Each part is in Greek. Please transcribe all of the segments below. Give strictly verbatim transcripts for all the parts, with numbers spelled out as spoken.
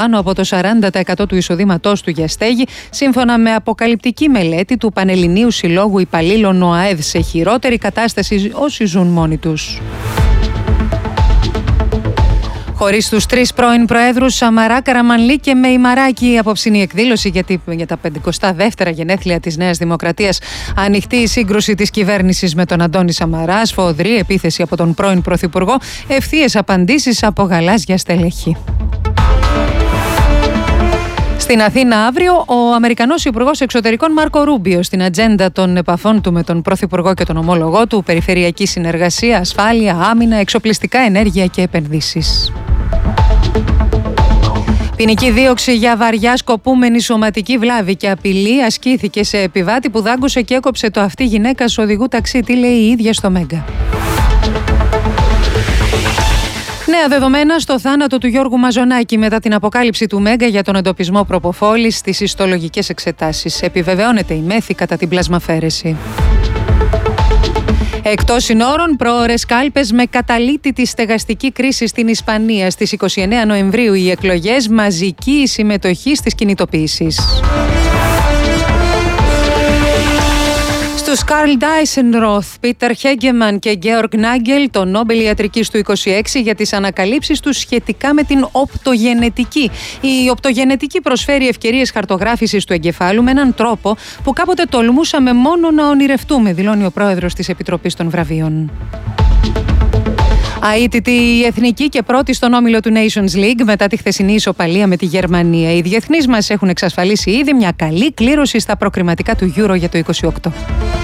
πάνω από το σαράντα τοις εκατό του εισοδήματός του για στέγη, σύμφωνα με αποκαλυπτική μελέτη του Πανελληνίου Συλλόγου Υπαλλήλων ΟΑΕΔ, σε χειρότερη κατάσταση όσοι ζουν μόνοι τους. Χωρίς τους τρεις πρώην προέδρους Σαμαρά, Καραμανλή και Μεϊμαράκη, η απόψινή εκδήλωση για, τη, για τα πενηκοστά δεύτερα γενέθλια της Νέας Δημοκρατίας. Ανοιχτή η σύγκρουση της κυβέρνησης με τον Αντώνη Σαμαρά, σφοδρή επίθεση από τον πρώην Πρωθυπουργό, ευθείες απαντήσεις από γαλάζια στελέχη. Στην Αθήνα αύριο, ο Αμερικανός Υπουργός Εξωτερικών Μάρκο Ρούμπιο στην ατζέντα των επαφών του με τον Πρωθυπουργό και τον ομόλογό του, περιφερειακή συνεργασία, ασφάλεια, άμυνα, εξοπλιστικά, ενέργεια και επενδύσεις. Ποινική δίωξη για βαριά σκοπούμενη σωματική βλάβη και απειλή ασκήθηκε σε επιβάτη που δάγκωσε και έκοψε το αυτί γυναίκας οδηγού ταξί. Τι λέει η ίδια στο Μέγκα. Νέα δεδομένα στο θάνατο του Γιώργου Μαζονάκη μετά την αποκάλυψη του Μέγκα για τον εντοπισμό προποφόλης στις ιστολογικές εξετάσεις. Επιβεβαιώνεται η μέθη κατά την πλασμαφέρεση. Εκτός συνόρων, πρόωρες κάλπες με καταλήτη τη στεγαστική κρίση στην Ισπανία. Στις είκοσι εννέα Νοεμβρίου οι εκλογές, μαζική συμμετοχή στις κινητοποιήσεις. Στους Καρλ Ντάισενροθ, Πίτερ Χέγκεμαν και Γκέοργκ Νάγκελ το Νόμπελ Ιατρικής του είκοσι έξι για τις ανακαλύψεις τους σχετικά με την οπτογενετική. Η οπτογενετική προσφέρει ευκαιρίες χαρτογράφησης του εγκεφάλου με έναν τρόπο που κάποτε τολμούσαμε μόνο να ονειρευτούμε, δηλώνει ο πρόεδρος της Επιτροπής των Βραβείων. Αίτητη η εθνική και πρώτη στον όμιλο του Nations League μετά τη χθεσινή ισοπαλία με τη Γερμανία. Οι διεθνείς μας έχουν εξασφαλίσει ήδη μια καλή κλήρωση στα προκριματικά του Euro για το είκοσι οκτώ.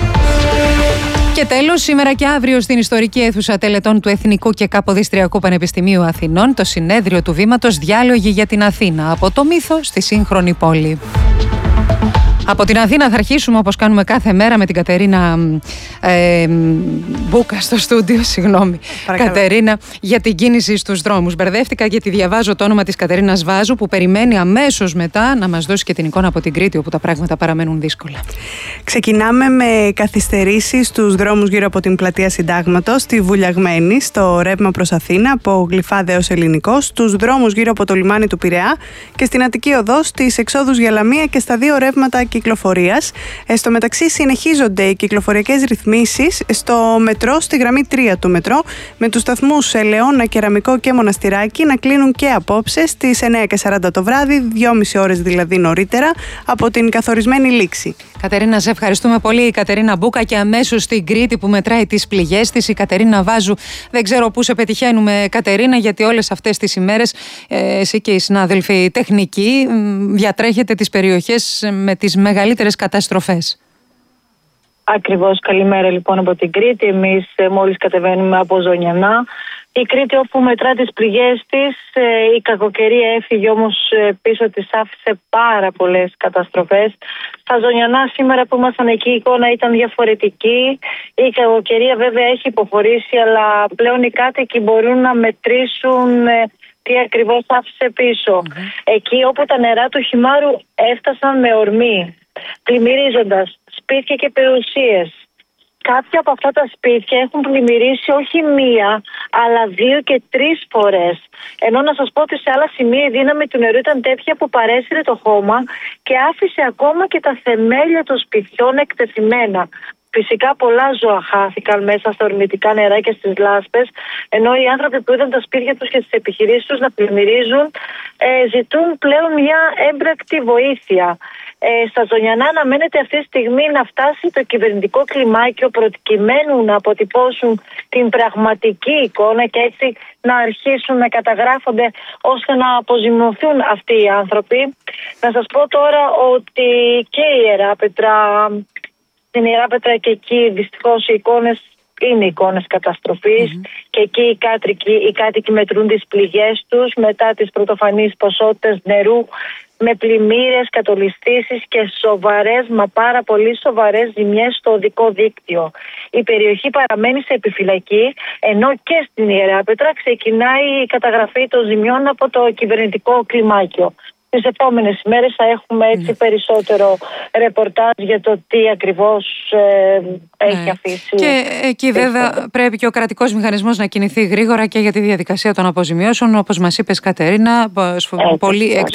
Και τέλος, σήμερα και αύριο στην ιστορική αίθουσα τελετών του Εθνικού και Καποδιστριακού Πανεπιστημίου Αθηνών, το συνέδριο του βήματος «Διάλογοι για την Αθήνα», από το μύθο στη σύγχρονη πόλη. Από την Αθήνα θα αρχίσουμε, όπως κάνουμε κάθε μέρα, με την Κατερίνα ε, Μπούκα στο στούντιο. Συγγνώμη, Παρακαλώ. Κατερίνα, για την κίνηση στους δρόμους. Μπερδεύτηκα γιατί διαβάζω το όνομα της Κατερίνας Βάζου, που περιμένει αμέσως μετά να μας δώσει και την εικόνα από την Κρήτη, όπου τα πράγματα παραμένουν δύσκολα. Ξεκινάμε με καθυστερήσεις στους δρόμους γύρω από την πλατεία Συντάγματος, στη Βουλιαγμένη, στο ρεύμα προς Αθήνα, από Γλυφάδε έως Ελληνικός, στους δρόμους γύρω από το λιμάνι του Πειραιά και στην Αττική Οδό, στις εξόδους για Λαμία και στα δύο ρεύματα κυκλοφορίας. Ε, στο μεταξύ, συνεχίζονται οι κυκλοφοριακές ρυθμίσεις στο μετρό, στη γραμμή τρία του μετρό, με τους σταθμούς Ελαιώνα, Κεραμικό και Μοναστηράκι να κλείνουν και απόψε στις εννέα και σαράντα το βράδυ, δυόμιση ώρες δηλαδή νωρίτερα από την καθορισμένη λήξη. Κατερίνα, σε ευχαριστούμε πολύ. Η Κατερίνα Μπούκα, και αμέσως στην Κρήτη που μετράει τις πληγές της, η Κατερίνα Βάζου. Δεν ξέρω πού σε πετυχαίνουμε, Κατερίνα, γιατί όλες αυτές τις ημέρες ε, εσύ και οι συνάδελφοι τεχνικοί διατρέχετε τις περιοχές με τις μεγαλύτερες καταστροφές. Ακριβώς. Καλημέρα λοιπόν από την Κρήτη. Εμείς μόλις κατεβαίνουμε από Ζωνιανά. Η Κρήτη, όπου μετρά τις πληγές της, η κακοκαιρία έφυγε, όμως πίσω της άφησε πάρα πολλές καταστροφές. Στα Ζωνιανά σήμερα που ήμασταν εκεί η εικόνα ήταν διαφορετική. Η κακοκαιρία βέβαια έχει υποχωρήσει, αλλά πλέον οι κάτοικοι μπορούν να μετρήσουν τι ακριβώς άφησε πίσω. Mm-hmm. Εκεί όπου τα νερά του Χιμάρου έφτασαν με ορμή, πλημμυρίζοντας σπίτια και περιουσίες. Κάποια από αυτά τα σπίτια έχουν πλημμυρίσει όχι μία, αλλά δύο και τρεις φορές. Ενώ να σας πω ότι σε άλλα σημεία η δύναμη του νερού ήταν τέτοια που παρέσυρε το χώμα και άφησε ακόμα και τα θεμέλια των σπιτιών εκτεθειμένα. Φυσικά πολλά ζώα χάθηκαν μέσα στα ορμητικά νερά και στις λάσπες, ενώ οι άνθρωποι που είδαν τα σπίτια τους και τις επιχειρήσεις τους να πλημμυρίζουν ε, ζητούν πλέον μια έμπρακτη βοήθεια. Ε, στα Ζωνιανά αναμένεται αυτή τη στιγμή να φτάσει το κυβερνητικό κλιμάκιο προκειμένου να αποτυπώσουν την πραγματική εικόνα και έτσι να αρχίσουν να καταγράφονται ώστε να αποζημιωθούν αυτοί οι άνθρωποι. Να σας πω τώρα ότι και η Ιεράπετρα, στην Ιεράπετρα και εκεί δυστυχώς οι εικόνες είναι εικόνες καταστροφής mm-hmm. και εκεί οι κάτοικοι, οι κάτοικοι μετρούν τις πληγές τους μετά τις πρωτοφανείς ποσότητες νερού, με πλημμύρες, κατολιστήσεις και σοβαρές, μα πάρα πολύ σοβαρές ζημιές στο οδικό δίκτυο. Η περιοχή παραμένει σε επιφυλακή, ενώ και στην Ιεράπετρα ξεκινάει η καταγραφή των ζημιών από το κυβερνητικό κλιμάκιο. τις επόμενες ημέρες θα έχουμε έτσι περισσότερο ρεπορτάζ για το τι ακριβώς ε, έχει ναι. αφήσει. Και εκεί βέβαια πρέπει και ο κρατικός μηχανισμός να κινηθεί γρήγορα και για τη διαδικασία των αποζημιώσεων, όπως μας είπες Κατερίνα, πολύ